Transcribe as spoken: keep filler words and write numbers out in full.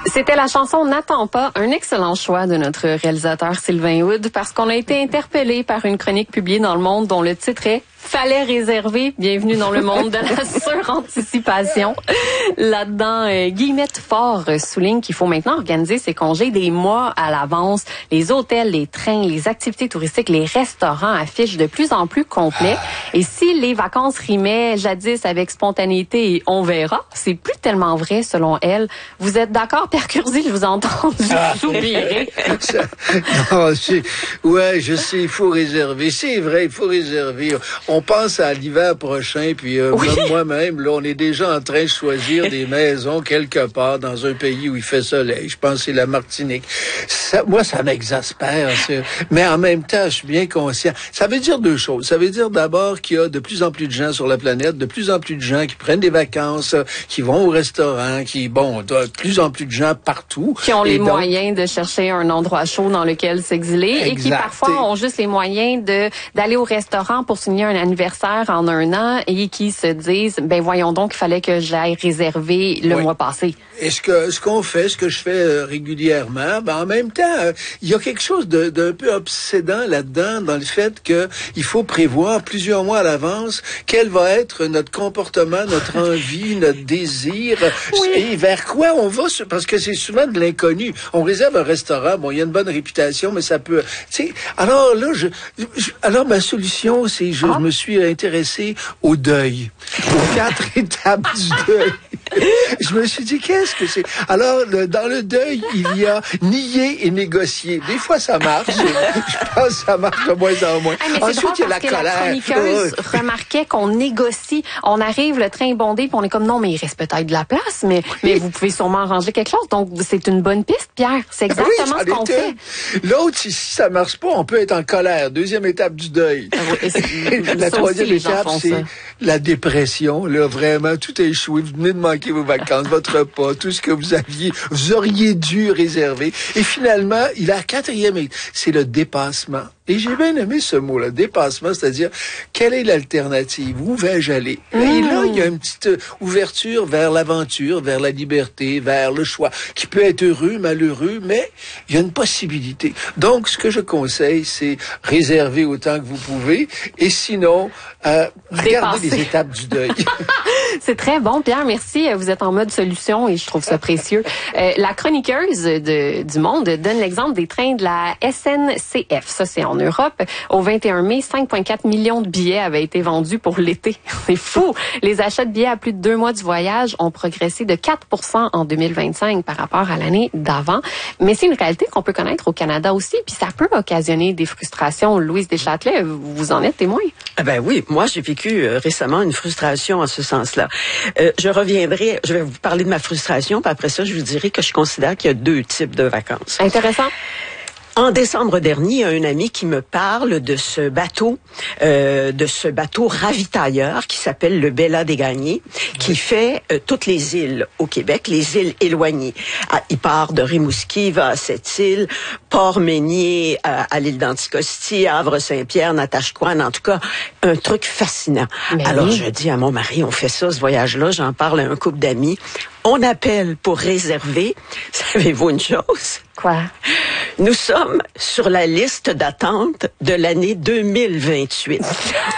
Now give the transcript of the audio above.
C'était la chanson N'attends pas, un excellent choix de notre réalisateur Sylvain Hood, parce qu'on a été interpellé par une chronique publiée dans Le Monde dont le titre est « Fallait réserver, bienvenue dans le monde de la suranticipation ». Là-dedans, euh, Guillemette Faure souligne qu'il faut maintenant organiser ses congés des mois à l'avance. Les hôtels, les trains, les activités touristiques, les restaurants affichent de plus en plus complets. Et si les vacances rimaient jadis avec spontanéité et on verra, c'est plus tellement vrai selon elle. Vous êtes d'accord, Pierre Curzi? Je vous ai entendu soupirer. Non, c'est, ouais, je sais, il faut réserver. C'est vrai, il faut réserver. On pense à l'hiver prochain, puis euh, oui. moi-même, là, on est déjà en train de choisir des maisons quelque part dans un pays où il fait soleil. Je pense que c'est la Martinique. Ça, moi, ça m'exaspère. C'est... Mais en même temps, je suis bien conscient. Ça veut dire deux choses. Ça veut dire d'abord qu'il y a de plus en plus de gens sur la planète, de plus en plus de gens qui prennent des vacances, qui vont au restaurant, qui, bon, de plus en plus de gens partout. Qui ont et les donc, moyens de chercher un endroit chaud dans lequel s'exiler exact. Et qui parfois ont juste les moyens de d'aller au restaurant pour signer un anniversaire en un an et qui se disent, ben voyons donc, il fallait que j'aille réserver le oui. mois passé. Et ce que ce qu'on fait, ce que je fais euh, régulièrement, ben en même temps, euh, il y a quelque chose de, d'un peu obsédant là-dedans, dans le fait que il faut prévoir plusieurs mois à l'avance quel va être notre comportement, notre envie, notre désir, oui. et vers quoi on va, parce que c'est souvent de l'inconnu. On réserve un restaurant, bon, il y a une bonne réputation, mais ça peut, tu sais. Alors là, je, je, alors ma solution, c'est je, ah. je me suis intéressé au deuil, aux quatre étapes du deuil. Je me suis dit, qu'est-ce que c'est? Alors, le, dans le deuil, il y a nier et négocier. Des fois, ça marche. Je pense que ça marche de moins en moins. Ah, mais Ensuite, drôle il y a la parce que colère. La chroniqueuse oh. remarquait qu'on négocie. On arrive, le train bondé, puis on est comme, non, mais il reste peut-être de la place, mais, oui. mais vous pouvez sûrement arranger quelque chose. Donc, c'est une bonne piste, Pierre. C'est exactement oui, ce qu'on fait. L'autre, si ça marche pas, on peut être en colère. Deuxième étape du deuil. Ah oui, la troisième étape, c'est ça. La dépression. Là, vraiment, tout a échoué. Vous venez de manquer vos vacances, votre repas, tout ce que vous aviez, vous auriez dû réserver. Et finalement, il a la quatrième, c'est le dépassement. Et j'ai bien aimé ce mot-là, dépassement, c'est-à-dire, quelle est l'alternative? Où vais-je aller? Mmh. Et là, il y a une petite ouverture vers l'aventure, vers la liberté, vers le choix, qui peut être heureux, malheureux, mais il y a une possibilité. Donc, ce que je conseille, c'est réserver autant que vous pouvez, et sinon, euh, regardez les étapes du deuil. C'est très bon, Pierre, merci. Vous êtes en mode solution et je trouve ça précieux. Euh, la chroniqueuse de, du Monde donne l'exemple des trains de la S N C F. Ça, c'est en Europe. Au vingt et un mai, cinq virgule quatre millions de billets avaient été vendus pour l'été. C'est fou! Les achats de billets à plus de deux mois du voyage ont progressé de quatre pour cent en deux mille vingt-cinq par rapport à l'année d'avant. Mais c'est une réalité qu'on peut connaître au Canada aussi, puis ça peut occasionner des frustrations. Louise Deschâtelet, vous en êtes témoin? Ah ben oui, moi j'ai vécu euh, récemment une frustration en ce sens-là. Euh, je reviendrai, je vais vous parler de ma frustration, puis après ça, je vous dirai que je considère qu'il y a deux types de vacances. Intéressant. En décembre dernier, il y a un ami qui me parle de ce bateau, euh, de ce bateau ravitailleur qui s'appelle le Bella des Gagnés, qui fait euh, toutes les îles au Québec, les îles éloignées. Ah, il part de Rimouski, il va à Sept-Îles, Port-Meunier, à, à l'île d'Anticosti, Havre-Saint-Pierre, Natashquan, en tout cas, un truc fascinant. Mais Alors, oui. je dis à mon mari, on fait ça, ce voyage-là, j'en parle à un couple d'amis. On appelle pour réserver. Savez-vous une chose? Quoi? Nous sommes sur la liste d'attente de l'année deux mille vingt-huit.